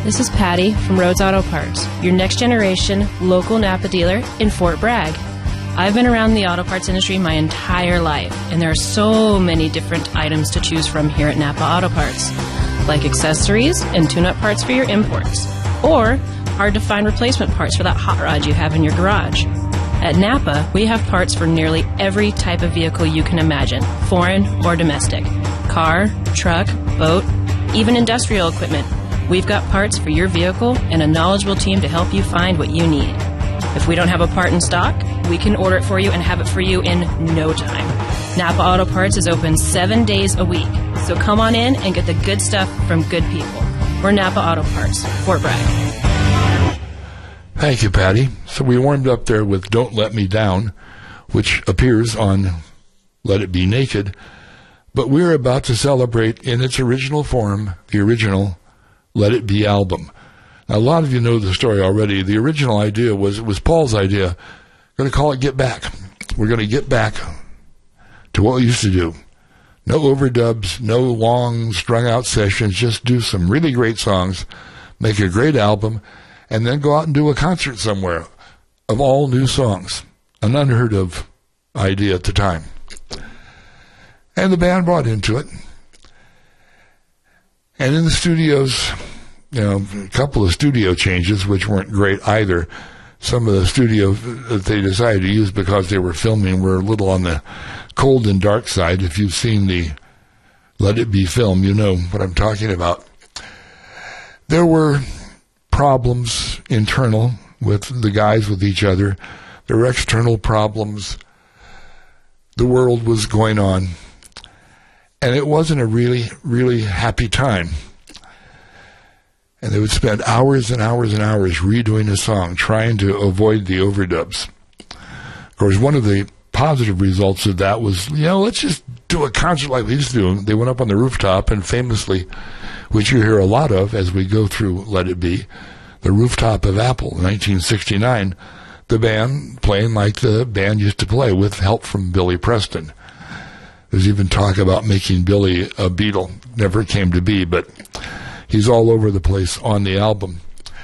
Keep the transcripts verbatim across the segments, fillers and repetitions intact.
This is Patty from Rhodes Auto Parts, your next generation local Napa dealer in Fort Bragg. I've been around the auto parts industry my entire life, and there are so many different items to choose from here at Napa Auto Parts, like accessories and tune-up parts for your imports, or hard-to-find replacement parts for that hot rod you have in your garage. At Napa, we have parts for nearly every type of vehicle you can imagine, foreign or domestic. Car, truck, boat, even industrial equipment. We've got parts for your vehicle and a knowledgeable team to help you find what you need. If we don't have a part in stock, we can order it for you and have it for you in no time. Napa Auto Parts is open seven days a week, so come on in and get the good stuff from good people. We're Napa Auto Parts, Fort Bragg. Thank you, Patty. So we warmed up there with Don't Let Me Down, which appears on Let It Be Naked, but we're about to celebrate in its original form, the original Let It Be album. Now, a lot of you know the story already. The original idea was, it was Paul's idea. We're going to call it Get Back. We're going to get back to what we used to do. No overdubs, no long, strung-out sessions, just do some really great songs, make a great album, and then go out and do a concert somewhere of all new songs. An unheard-of idea at the time. And the band bought into it. And in the studios, you know, a couple of studio changes, which weren't great either. Some of the studios that they decided to use because they were filming were a little on the cold and dark side. If you've seen the Let It Be film, you know what I'm talking about. There were problems internal with the guys with each other. There were external problems. The world was going on. And it wasn't a really, really happy time. And they would spend hours and hours and hours redoing a song, trying to avoid the overdubs. Of course, one of the positive results of that was, you know, let's just do a concert like we used to do. They went up on the rooftop, and famously, which you hear a lot of as we go through Let It Be, the rooftop of Apple, nineteen sixty-nine, the band playing like the band used to play with help from Billy Preston. There's even talk about making Billy a Beatle. Never came to be, but he's all over the place on the album.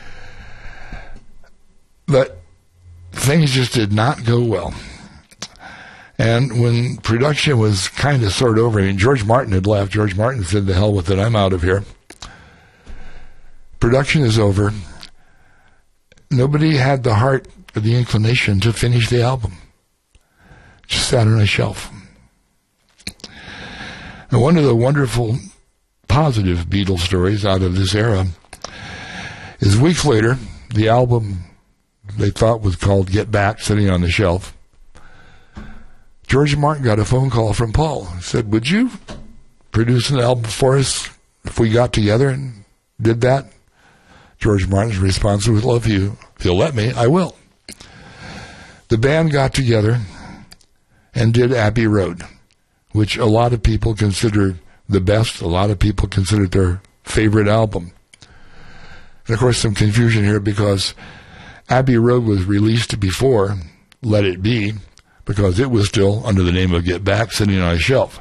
But things just did not go well. And when production was kind of sort of over, I mean, George Martin had left. George Martin said, "The hell with it, I'm out of here." Production is over. Nobody had the heart or the inclination to finish the album. Just sat on a shelf. And one of the wonderful, positive Beatles stories out of this era is weeks later, the album they thought was called Get Back, sitting on the shelf. George Martin got a phone call from Paul. He said, "Would you produce an album for us if we got together and did that?" George Martin's response was, "Well, if you, if you'll let me, I will." The band got together and did Abbey Road, which a lot of people consider the best. A lot of people consider it their favorite album. And, of course, some confusion here because Abbey Road was released before Let It Be, because it was still under the name of Get Back, sitting on a shelf.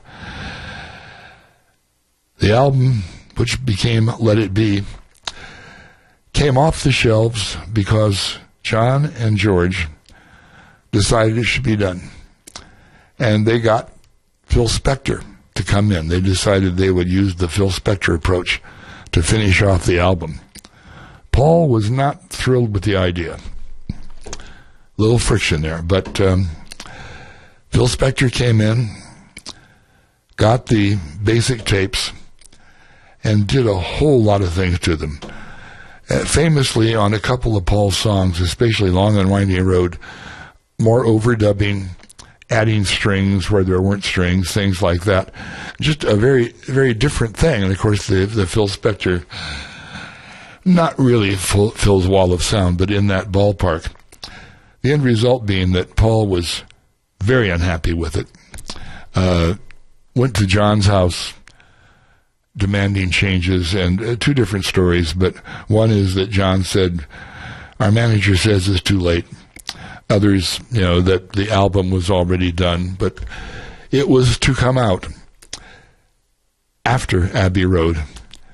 The album, which became Let It Be, came off the shelves because John and George decided it should be done. And they got Phil Spector to come in. They decided they would use the Phil Spector approach to finish off the album. Paul was not thrilled with the idea. Little friction there, but um, Phil Spector came in, got the basic tapes, and did a whole lot of things to them. Uh, famously, on a couple of Paul's songs, especially Long and Winding Road, more overdubbing, adding strings where there weren't strings, things like that. Just a very, very different thing. And, of course, the, the Phil Spector, not really full, Phil's wall of sound, but in that ballpark. The end result being that Paul was very unhappy with it. Uh, went to John's house demanding changes, and uh, two different stories, but one is that John said, "Our manager says it's too late." Others, you know, that the album was already done, but it was to come out after Abbey Road.